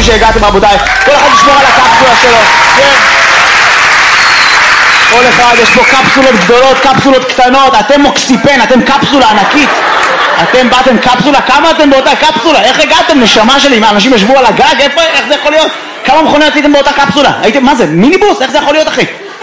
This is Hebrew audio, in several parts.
שהגעתם רבותיי. כל אחד ישמור על הקפסולה שלו. כן. כל אחד, יש פה קפסולות גדולות, קפסולות קטנות, אתם מוקסיפן, אתם קפסולה ענקית. אתם באתם קפסולה, כמה אתם באותה קפסולה? איך הגעתם? נשמה שלי, מה, אנשים ישבו על הגג? איפה, איך זה יכול להיות? כמה מכוניות הייתם באותה קפסולה? הייתם, מה זה, מיניבוס? איך זה יכול להיות אחי?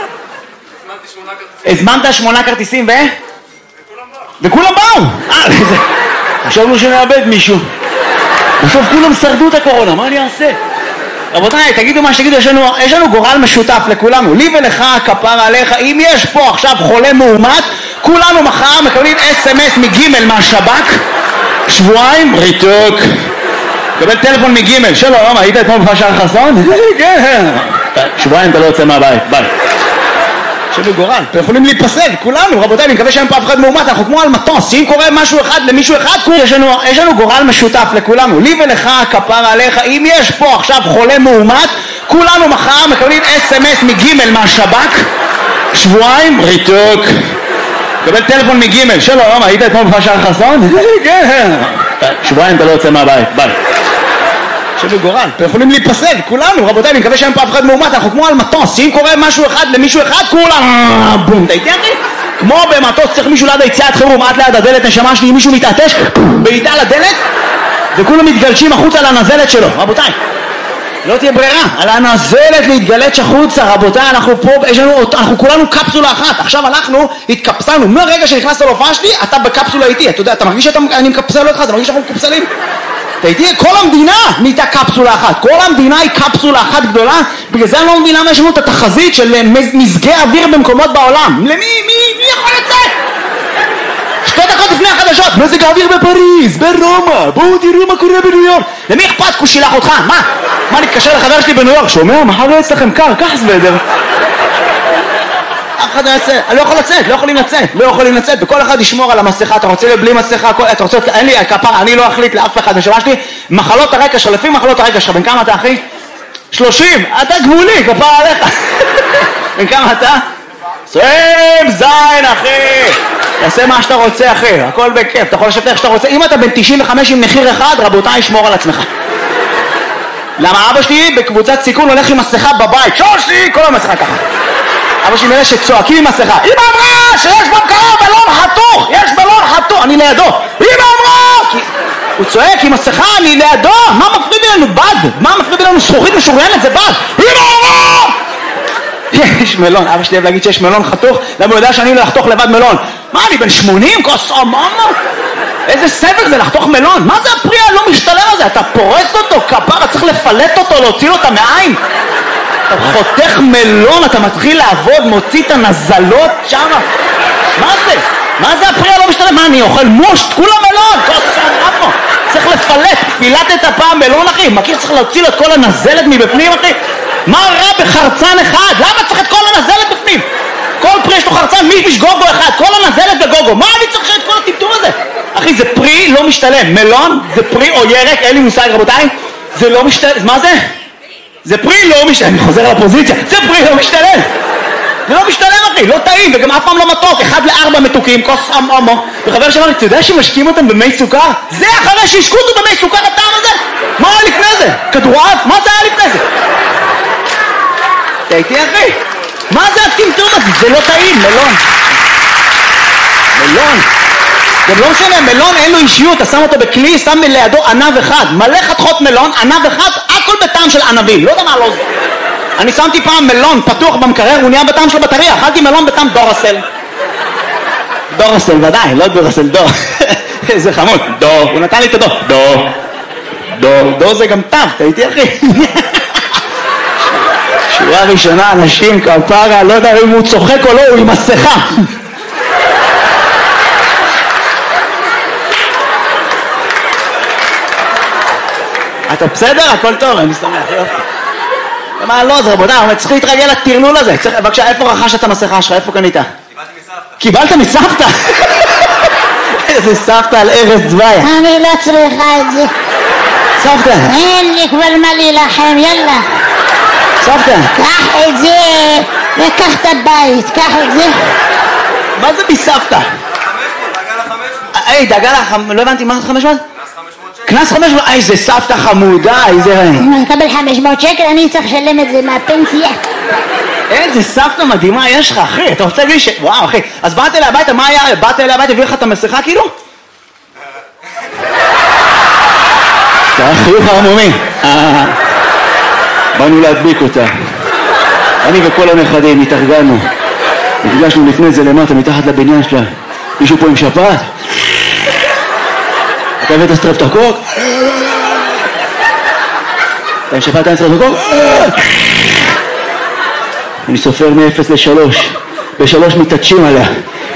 הזמנת 8 כרטיסים וכולם באו! חשבנו שנאבד מישהו. בסוף כולם שרדו את הקורונה, מה אני אעשה? רבותיי, תגידו מה שתגידו, יש לנו גורל משותף לכולנו, לי ולך, כפרה עליך. אם יש פה עכשיו חולה מאומת, כולנו מחר מקבלים SMS מגימל מהשב"כ, שבועיים, ריתוק. קבל טלפון מגימל, שלום, היית אתמול בשער חסון? כן. שבועיים אתה לא יוצא מהבית, ביי. יש לנו גורל, אתם יכולים להיפסל, כולנו, רבותיי, אני מקווה שאין פה אף אחד מאומת, אנחנו כמו על מטוס, אם קורה משהו אחד למישהו אחד, יש לנו גורל משותף לכולנו, לי ולך, כפרה עליך. אם יש פה עכשיו חולה מאומת, כולנו מחר מקבלים SMS מגימל מהשב"כ, שבועיים, ריתוק. קבל טלפון מגימל, שלום, היית אתמול בשער חסון? כן. שבועיים אתה לא יוצא מהבית, ביי. יש לנו גורל, אתם יכולים להיפסל, כולנו, רבותיי, אני מקווה שאין פה אף אחד מאומת, אנחנו כמו על מטוס, אם קורה משהו אחד למישהו אחד, כולם, בום, אתה איתי אחי? כמו במטוס צריך מישהו ליד היציאת חירום, עד ליד הדלת, נשמה שלי, אם מישהו מתעטש, בעיטה לדלת, וכולם מתגלשים החוצה על הנזלת שלו, רבותיי. לא תהיה ברירה, על הנזלת להתגלץ' החוצה, רבותיי, אנחנו פה, אנחנו כולנו קפסולה אחת, עכשיו הלכנו, התקפסלנו, מהרגע שנכנסת להופעה שלי, אתה בקפסולה איתי, אתה יודע, אתה מרגיש שאני מקפסל אותך, אתה מרגיש שאנחנו מקפסלים? תהייתי, כל המדינה נהייתה קפסולה אחת, כל המדינה היא קפסולה אחת גדולה, בגלל זה אני לא מבין למה יש לנו את התחזית של מזגי אוויר במקומות בעולם. למי יכול לצאת? 2 דקות לפני החדשות, מזג האוויר בפריז, ברומא, בואו תראו מה קורה בניו יורק. למי אכפת? הוא שילח אותך, מה נתקשר לחבר שלי בניו יורק, שומע? מחר לא אצלכם קר, קח סוודר. אף אחד לא יצא, אני לא יכולים לצאת, וכל אחד ישמור על המסכה, אתה רוצה בלי מסכה, אתה רוצה, אין לי כפרה, אני לא אחליט לאף אחד, נשמה שלי, מחלות הרקע שלך, לפי מחלות הרקע שלך, בן כמה אתה אחי? 30, אתה גבולי, כפרה עליך. בן כמה אתה? 20 זין אחי, תעשה מה שאתה רוצה אחי, הכל בכיף, אתה יכול לשבת איך שאתה רוצה, אם אתה בן 95 עם מחיר אחד, רבותיי, שמור על עצמך. למה אבא שלי בקבוצת סיכון הולך עם מסכה בבית, שושי, כל המסכה ככה. אבא שלי מאלה שצועקים עם מסכה, אמא אמרה שיש במקרוב בלון חתוך, יש בלון חתוך, אני לידו, אמא אמרה, הוא צועק עם מסכה, אני לידו, מה מפריד לנו בד? מה מפריד לנו זכוכית משוריינת? זה בד, אמא אמרה! יש מלון, אבא שלי אוהב להגיד שיש מלון חתוך, למה הוא יודע שאני לא לחתוך לבד מלון? מה, אני בן 80? כוס אממה? איזה סבל זה לחתוך מלון? מה זה הפרי הלא משתלם הזה? אתה פורס אותו, כפרה, צריך לפלט אותו, להוציא לו את המעיים. אתה חותך מלון, אתה מתחיל לעבוד, מוציא את הנזלות שמה. מה זה? מה זה הפרי הלא משתלם? מה, אני אוכל מושט? כולה מלון, כוס אממה. צריך לפלט, פילטת הפעם מלון אחי, מכיר צריך להוציא לו את כל הנזלת מבפנים אחי? מה רע בחרצן אחד? למה צריך את כל הנזלת בפנים? כל פרי יש לו חרצן, מישמיש גוגו אחד, כל הנזלת בגוגו, מה אני צריך את כל הטמטום הזה? אחי, זה פרי לא משתלם, מלון זה פרי או ירק, אין לי מושג רבותיי, זה לא משתלם, מה זה? זה פרי לא משתלם, אני חוזר לפוזיציה, זה פרי לא משתלם, זה לא משתלם אחי, לא טעים, וגם אף פעם לא מתוק, 1-4 מתוקים, כוס אמו, וחבר שאמר לי, אתה יודע שמשקים אותם במי סוכר? זה אחרי שהשקו אותו במי סוכר הטעם הזה? מה היה לפני זה? כדורעף? מה זה היה לפני זה? תהייתי אחי, מה זה הטמטום הזה? זה לא טעים, מלון. גם לא משנה, מלון אין לו אישיות, אתה שם אותו בכלי, שם לידו ענב אחד, מלא חתכות מלון, ענב אחד, הכל בטעם של ענבים, לא יודע מה לא זה. אני שמתי פעם מלון פתוח במקרר, הוא נהיה בטעם של בטריה, אכלתי מלון בטעם דורסל. דורסל, ודאי, לא דורסל, דור. איזה חמוד, דור, הוא נתן לי את הדור. דור זה גם טעם, תהייתי אחי. שורה ראשונה, אנשים, כפרה, לא יודע אם הוא צוחק או לא, הוא עם מסכה. אתה בסדר? הכל טוב, אני שמח, יופי. מה לא, זה רבודה, אבל צריך להתרגל לטרלול הזה. בבקשה, איפה רכשת את המסכה שלך? איפה קנית? קיבלת מסבתא. איזה סבתא על ארץ צבאי. אני לא צריכה את זה. סבתא. אין לי כבר מה להילחם, יאללה. סבתא. קח את זה וקח את הבית, קח את זה. מה זה מסבתא? 500, דאגה ל-500. היי, דאגה ל-500, לא הבנתי, מה זה 500? 500 שקל. קנס 500, איזה סבתא חמודה, איזה... אני אקבל 500 שקל, אני צריך לשלם את זה מהפנסיה. איזה סבתא מדהימה יש לך, אחי, אתה רוצה להגיד וואו, אחי, אז באת אליי הביתה, מה היה? באת אליי הביתה, הביא לך את המסכה כאילו? זה היה חיוך ערמומי. באנו להדביק אותה. אני וכל הנכדים התארגנו. נפגשנו לפני זה למטה, מתחת לבניין שלה. מישהו פה עם שפעת? אתה הבאת סטרפטוקוק? אתה עם שפעת, אתה עם סטרפטוקוק? אני סופר מ-0 ל-3. ב-3 מתעטשים עליה.